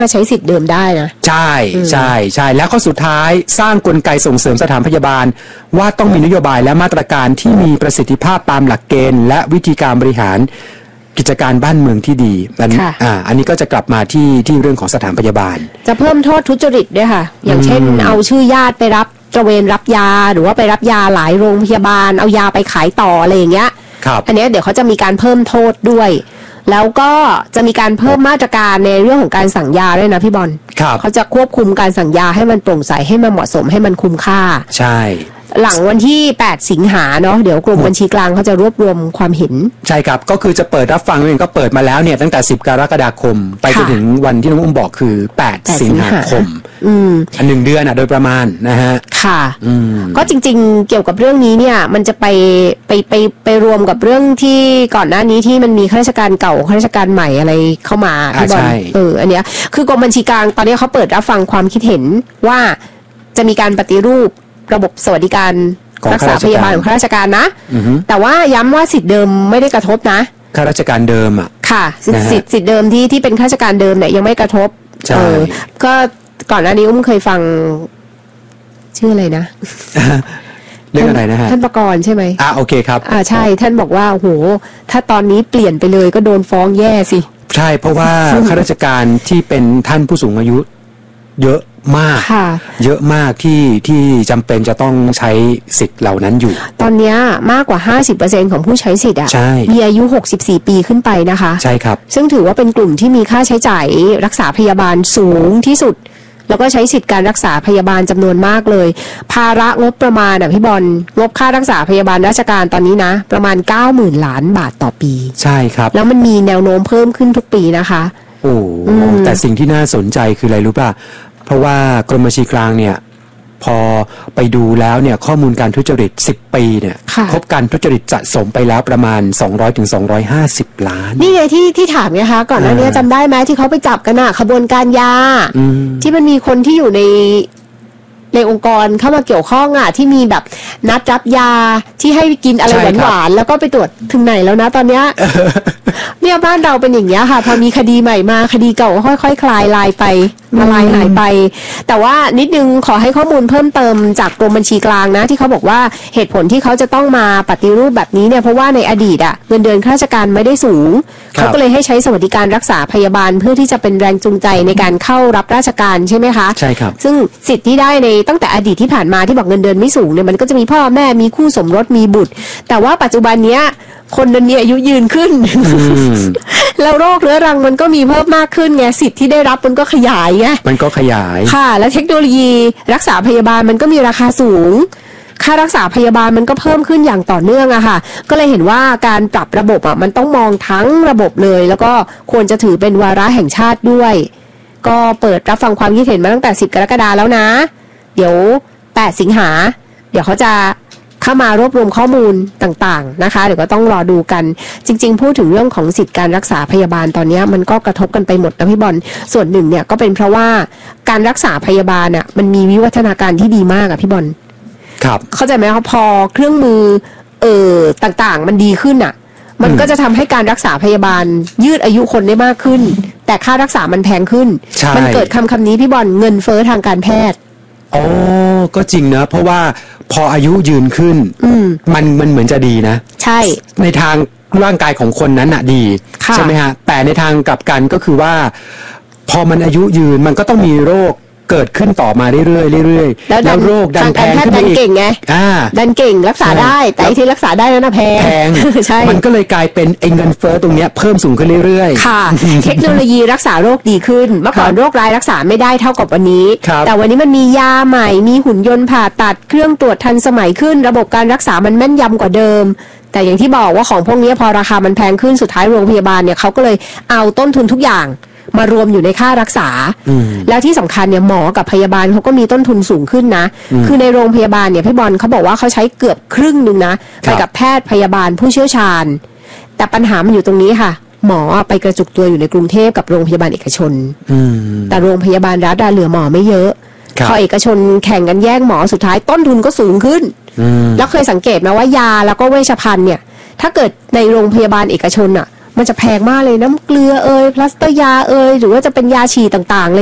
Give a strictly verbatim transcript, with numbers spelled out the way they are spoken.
ใช้สิทธิ์เดิมได้นะใช่ใช่ใช่แล้วข้อสุดท้ายสร้างกลไกส่งเสริมสถานพยาบาลว่าต้องมีนโยบายและมาตรการที่มีประสิทธิภาพตามหลักเกณฑ์และวิธีการบริหารกิจการบ้านเมืองที่ดีอันอ่าอันนี้ก็จะกลับมาที่ที่เรื่องของสถานพยาบาลจะเพิ่มโทษทุจริตด้วยค่ะอย่างเช่นเอาชื่อญาติไปรับตระเวนรับยาหรือว่าไปรับยาหลายโรงพยาบาลเอายาไปขายต่ออะไรอย่างเงี้ยอันนี้เดี๋ยวเขาจะมีการเพิ่มโทษด้วยแล้วก็จะมีการเพิ่มมาตรการในเรื่องของการสั่งยาด้วยนะพี่บอลเขาจะควบคุมการสั่งยาให้มันโปร่งใสให้มันเหมาะสมให้มันคุ้มค่าใช่หลังวันที่แปดสิงหาเนาะเดี๋ยวกรมบัญชีกลางเขาจะรวบรวมความเห็นใช่ครับก็คือจะเปิดรับฟังเองก็เปิดมาแล้วเนี่ยตั้งแต่สิบกรกฎาคมไปจนถึงวันที่น้องอุ้มบอกคือแปดสิงหาคมอืมอันหนึ่งเดือนอ่ะโดยประมาณนะฮะค่ะอืมก็จริงๆเกี่ยวกับเรื่องนี้เนี่ยมันจะไปไปไปไปรวมกับเรื่องที่ก่อนหน้านี้ที่มันมีข้าราชการเก่าข้าราชการใหม่อะไรเข้ามาพี่บอลเอออันเนี้ยคือกรมบัญชีกลางตอนนี้เขาเปิดรับฟังความคิดเห็นว่าจะมีการปฏิรูประบบสวัสดิการรักษาพยาบาลของข้าราชการนะแต่ว่าย้ำว่าสิทธิ์เดิมไม่ได้กระทบนะข้าราชการเดิมอ่ะค่ะสิทธิ์สิทธิ์เดิมที่ที่เป็นข้าราชการเดิมเนี่ยยังไม่กระทบเออก็ก่อนหน้านี้อุ้มเคยฟังชื่ออะไรนะเรื่องอะไรนะฮะท่านประกรณ์ใช่ไหมอ่าโอเคครับอ่าใช่ท่านบอกว่าโหถ้าตอนนี้เปลี่ยนไปเลยก็โดนฟ้องแย่สิใช่เพราะว่าข้าราชการที่เป็นท่านผู้สูงอายุเยอะมากเยอะมากที่ที่จำเป็นจะต้องใช้สิทธิ์เหล่านั้นอยู่ตอนนี้มากกว่า ห้าสิบเปอร์เซ็นต์ ของผู้ใช้สิทธิ์อ่ะมีอายุหกสิบสี่ปีขึ้นไปนะคะใช่ครับซึ่งถือว่าเป็นกลุ่มที่มีค่าใช้จ่ายรักษาพยาบาลสูงที่สุดแล้วก็ใช้สิทธิ์การรักษาพยาบาลจำนวนมากเลยภาระงบประมาณอ่ะพี่บอลงบค่ารักษาพยาบาลราชการตอนนี้นะประมาณ เก้าหมื่น ล้านบาทต่อปีใช่ครับแล้วมันมีแนวโน้มเพิ่มขึ้นทุกปีนะคะโอ้แต่สิ่งที่น่าสนใจคืออะไรรู้ป่ะเพราะว่ากรมบัญชีกลางเนี่ยพอไปดูแล้วเนี่ยข้อมูลการทุจริตสิบปีเนี่ยพบการทุจริตสะสมไปแล้วประมาณสองร้อยถึงสองร้อยห้าสิบล้านนี่ไงที่ที่ถามไงคะก่อนหน้านี้จำได้ไหมที่เขาไปจับกันน่ะขบวนการยาที่มันมีคนที่อยู่ในในองค์กรเข้ามาเกี่ยวข้องอ่ะที่มีแบบนัดรับยาที่ให้กินอะไรหวานๆแล้วก็ไปตรวจถึงไหนแล้วนะตอนเนี้ยเนี่ยบ้านเราเป็นอย่างเงี้ยค่ะพอมีคดีใหม่มาคดีเก่าก็ค่อยๆ ค, คลายลายไปละลายหายไปแต่ว่านิดนึงขอให้ข้อมูลเพิ่มเติมจากกรมบัญชีกลางนะที่เขาบอกว่าเหตุผลที่เขาจะต้องมาปฏิรูปแบบนี้เนี่ยเพราะว่าในอดีตอ่ะเงินเดือนข้าราชการไม่ได้สูงเขาก็เลยให้ใช้สวัสดิการรักษาพยาบาลเพื่อที่จะเป็นแรงจูงใจในการเข้ารับราชการใช่ไหมคะใช่ครับซึ่งสิทธิ์ที่ได้ในตั้งแต่อดีตที่ผ่านมาที่บอกเงินเดือนไม่สูงเนี่ยมันก็จะมีพ่อแม่มีคู่สมรสมีบุตรแต่ว่าปัจจุบันเนี้ยคนนั้นมีอายุยืนขึ้น แล้วโรคเรื้อรังมันก็มีเพิ่มมากขึ้นไงสิทธิ์ที่ได้รับมันก็ขยายไงมันก็ขยายค่ะและเทคโนโลยีรักษาพยาบาลมันก็มีราคาสูงค่ารักษาพยาบาลมันก็เพิ่มขึ้นอย่างต่อเนื่องอะค่ะก็เลยเห็นว่าการปรับระบบอะมันต้องมองทั้งระบบเลยแล้วก็ควรจะถือเป็นวาระแห่งชาติด้วยก็เปิดรับฟังความคิดเห็นมาตั้งแต่สิบกรกฎาคมแล้วนะเดี๋ยวแปดสิงหาเดี๋ยวเขาจะเข้ามารวบรวมข้อมูลต่างๆนะคะเดี๋ยวก็ต้องรอดูกันจริงๆพูดถึงเรื่องของสิทธิการรักษาพยาบาลตอนนี้มันก็กระทบกันไปหมดนะพี่บอลส่วนหนึ่งเนี่ยก็เป็นเพราะว่าการรักษาพยาบาลอ่ะมันมีวิวัฒนาการที่ดีมากอ่ะพี่บอลครับเข้าใจไหมครับพอเครื่องมือเอ่อต่างๆมันดีขึ้นอ่ะมันก็จะทำให้การรักษาพยาบาลยืดอายุคนได้มากขึ้นแต่ค่ารักษามันแพงขึ้นมันเกิดคำคำนี้พี่บอลเงินเฟ้อทางการแพทย์อ๋อก็จริงนะเพราะว่าพออายุยืนขึ้นมันมันเหมือนจะดีนะใช่ในทางร่างกายของคนนั้นน่ะดีใช่ไหมฮะแต่ในทางกลับกันก็คือว่าพอมันอายุยืนมันก็ต้องมีโรคเกิดขึ้นต่อมาเรื่อยๆเรื่อยๆแล้วโรคดันแพงขึ้นอีกดันเก่งไงดันเก่งรักษาได้แต่ที่รักษาได้แล้วนะแพงแพงใช่มันก็เลยกลายเป็นไอ้เงินเฟ้อตรงเนี้ยเพิ่มสูงขึ้นเรื่อยๆค่ะเทคโนโลยีรักษาโรคดีขึ้นเมื่อก่อนโรคร้ายรักษาไม่ได้เท่ากับวันนี้แต่วันนี้มันมียาใหม่มีหุ่นยนต์ผ่าตัดเครื่องตรวจทันสมัยขึ้นระบบการรักษามันแม่นยำกว่าเดิมแต่อย่างที่บอกว่าของพวกนี้พอราคามันแพงขึ้นสุดท้ายโรงพยาบาลเนี่ยเขาก็เลยเอาต้นทุนทุกอย่างมารวมอยู่ในค่ารักษาแล้วที่สำคัญเนี่ยหมอกับพยาบาลเขาก็มีต้นทุนสูงขึ้นนะคือในโรงพยาบาลเนี่ยพี่บอลเขาบอกว่าเขาใช้เกือบครึ่งนึงนะไปกับแพทย์พยาบาลผู้เชี่ยวชาญแต่ปัญหามันอยู่ตรงนี้ค่ะหมอไปกระจุกตัวอยู่ในกรุงเทพกับโรงพยาบาลเอกชนแต่โรงพยาบาลรัฐเหลือหมอไม่เยอะพอเอกชนแข่งกันแย่งหมอสุดท้ายต้นทุนก็สูงขึ้นแล้วเคยสังเกตไหมว่ายาแล้วก็เวชภัณฑ์เนี่ยถ้าเกิดในโรงพยาบาลเอกชนอ่ะมันจะแพงมากเลยน้ำเกลือเอ่ยพลาสเตอร์ยาเอ่ยหรือว่าจะเป็นยาฉี่ต่างๆ